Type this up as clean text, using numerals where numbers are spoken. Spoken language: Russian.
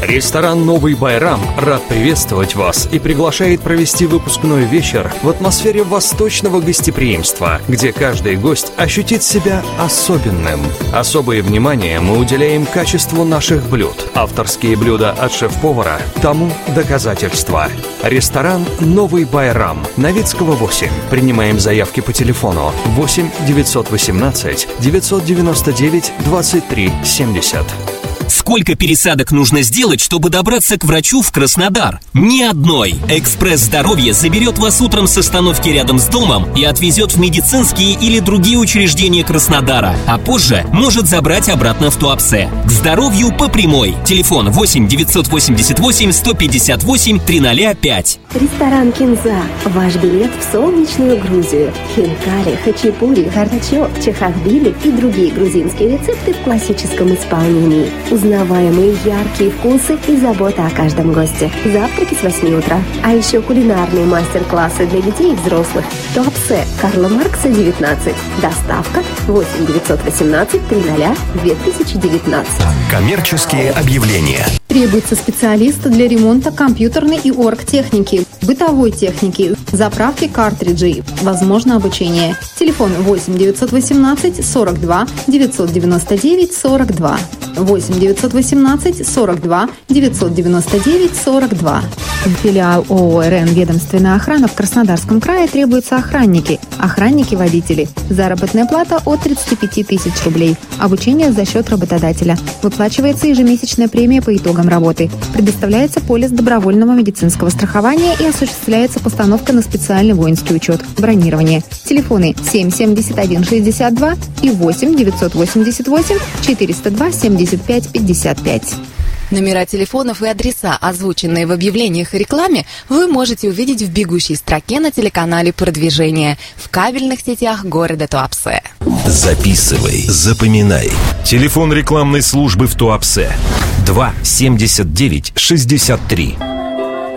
Ресторан «Новый Байрам» рад приветствовать вас и приглашает провести выпускной вечер в атмосфере восточного гостеприимства, где каждый гость ощутит себя особенным. Особое внимание мы уделяем качеству наших блюд. Авторские блюда от шеф-повара тому доказательство. Ресторан «Новый Байрам», Новицкого, 8. Принимаем заявки по телефону 8 918 999 23 70. Сколько пересадок нужно сделать, чтобы добраться к врачу в Краснодар? Ни одной. «Экспресс-здоровье» заберет вас утром с остановки рядом с домом и отвезет в медицинские или другие учреждения Краснодара, а позже может забрать обратно в Туапсе. К здоровью по прямой. Телефон 8 988 158 305. Ресторан «Кинза». Ваш билет в солнечную Грузию. Хинкали, хачапури, хардачок, чахахбили и другие грузинские рецепты в классическом исполнении. Узнаваемые яркие вкусы и забота о каждом госте. Завтраки с 8 утра. А еще кулинарные мастер-классы для детей и взрослых. Туапсе, Карла Маркса, 19. Доставка 8 918 300 2019. Коммерческие объявления. Требуется специалист для ремонта компьютерной и оргтехники, бытовой техники, заправки картриджей. Возможно обучение. Телефон 8 918 42 999 42. 8 918 42 999 42. Филиал ООО «РН» «Ведомственная охрана» в Краснодарском крае требуются охранники, водители. Заработная плата от 35 тысяч рублей. Обучение за счет работодателя. Выплачивается ежемесячная премия по итогам работы. Предоставляется полис добровольного медицинского страхования и осуществляется постановка на специальный воинский учет. Бронирование. Телефоны 771 62 и 8 988 402 75 55. Номера телефонов и адреса, озвученные в объявлениях и рекламе, вы можете увидеть в бегущей строке на телеканале «Продвижение» в кабельных сетях города Туапсе. Записывай, запоминай. Телефон рекламной службы в Туапсе 2 79 63.